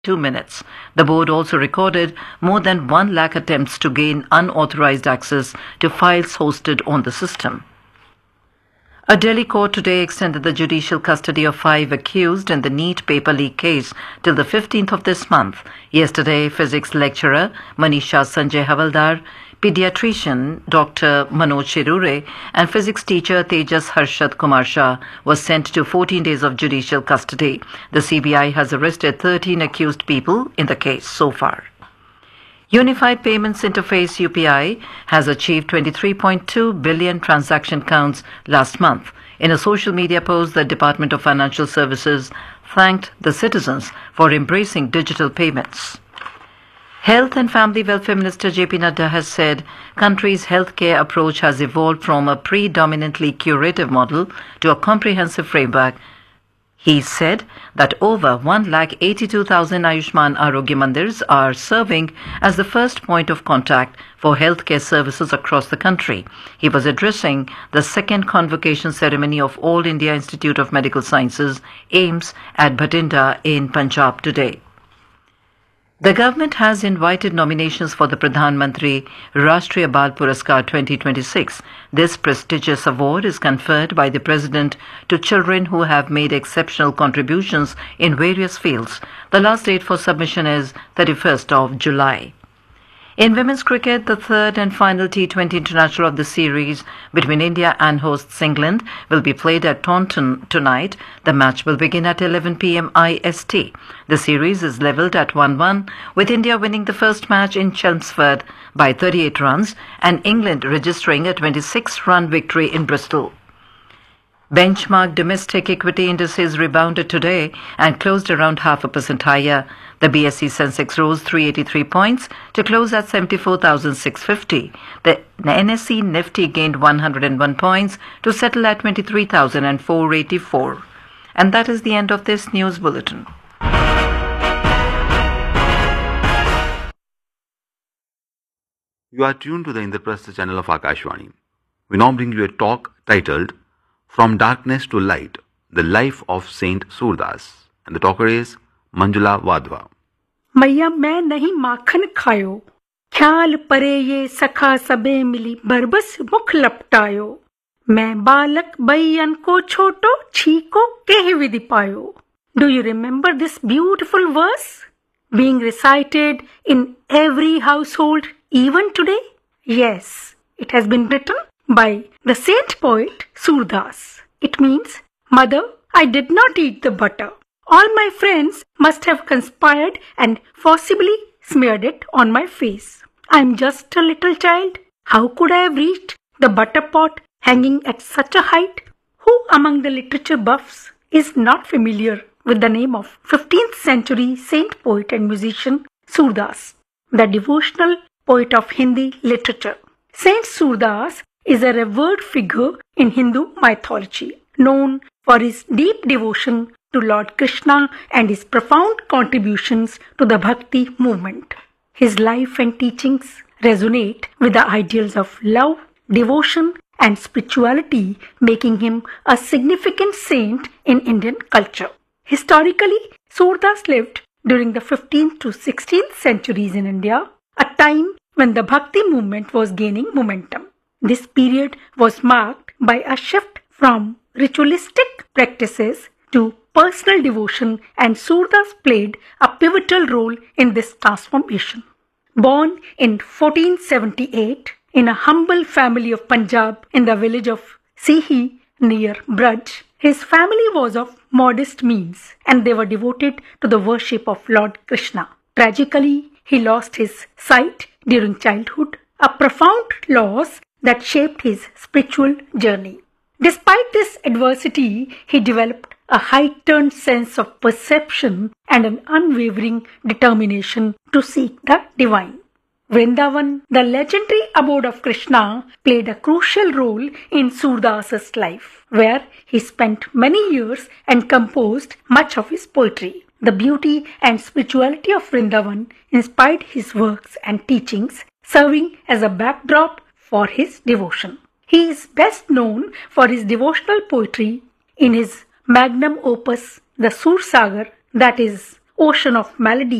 2 minutes. The board also recorded more than 1 lakh attempts to gain unauthorized access to files hosted on the system. A Delhi court today extended the judicial custody of 5 accused in the NEET paper leak case till the 15th of this month. Yesterday, physics lecturer Manisha Sanjay Havaldar, pediatrician Dr. Manoj Shirure and physics teacher Tejas Harshad Kumar Shah was sent to 14 days of judicial custody. The CBI has arrested 13 accused people in the case so far. Unified Payments Interface UPI has achieved 23.2 billion transaction counts last month. In a social media post, the Department of Financial Services thanked the citizens for embracing digital payments. Health and Family Welfare Minister JP Nadda has said country's healthcare approach has evolved from a predominantly curative model to a comprehensive framework. He said that over 182,000 Ayushman Arogya Mandirs are serving as the first point of contact for healthcare services across the country. He was addressing the second convocation ceremony of All India Institute of Medical Sciences, AIIMS, at Bhatinda in Punjab today. The government has invited nominations for the Pradhan Mantri Rashtriya Bal Puraskar 2026. This prestigious award is conferred by the President to children who have made exceptional contributions in various fields. The last date for submission is 31st of July. In women's cricket, the third and final T20 international of the series between India and hosts England will be played at Taunton tonight. The match will begin at 11 p.m. IST. The series is levelled at 1-1, with India winning the first match in Chelmsford by 38 runs and England registering a 26-run victory in Bristol. Benchmark domestic equity indices rebounded today and closed around 0.5% higher. The BSE Sensex rose 383 points to close at 74,650. The NSE Nifty gained 101 points to settle at 23,484. And that is the end of this news bulletin. You are tuned to the Indraprastha channel of Akashvani. We now bring you a talk titled From Darkness to Light, The Life of Saint Surdas. And the talker is Manjula Wadhwa. मैया मैं नहीं माखन खायो, ख्याल परे ये सखा सबे मिली बरबस मुख लपटायो, मैं बालक बैयन को छोटो छीको कह विधि पायो. Do you remember this beautiful verse being recited in every household even today? Yes, it has been written by the saint poet Surdas. It means, Mother, I did not eat the butter. All my friends must have conspired and forcibly smeared it on my face. I am just a little child. How could I have reached the butter pot hanging at such a height? Who among the literature buffs is not familiar with the name of 15th century saint poet and musician Surdas, the devotional poet of Hindi literature? Saint Surdas is a revered figure in Hindu mythology, known for his deep devotion to Lord Krishna and his profound contributions to the Bhakti movement. His life and teachings resonate with the ideals of love, devotion and spirituality, making him a significant saint in Indian culture. Historically, Surdas lived during the 15th to 16th centuries in India, a time when the Bhakti movement was gaining momentum. This period was marked by a shift from ritualistic practices to personal devotion, and Surdas played a pivotal role in this transformation. Born in 1478 in a humble family of Punjab in the village of Sihi near Braj, his family was of modest means and they were devoted to the worship of Lord Krishna. Tragically, he lost his sight during childhood, a profound loss that shaped his spiritual journey. Despite this adversity, he developed a heightened sense of perception and an unwavering determination to seek the divine. Vrindavan, the legendary abode of Krishna, played a crucial role in Surdas's life, where he spent many years and composed much of his poetry. The beauty and spirituality of Vrindavan inspired his works and teachings, serving as a backdrop for his devotion. He is best known for his devotional poetry in his magnum opus, the Sursagar, that is ocean of melody.